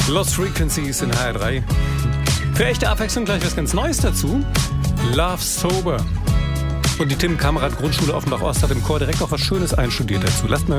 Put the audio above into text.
Lost Frequencies in HR3. Für echte Abwechslung gleich was ganz Neues dazu. Love Sober. Und die Tim Kameradt Grundschule Offenbach-Ost hat im Chor direkt auch was Schönes einstudiert dazu. Lasst mal